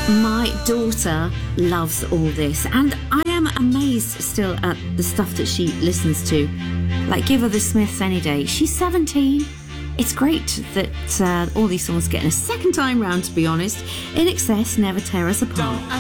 My daughter loves all this, and I am amazed still at the stuff that she listens to. Like, give her the Smiths any day. She's 17. It's great that all these songs getting a second time round, to be honest. INXS, Never Tear Us Apart.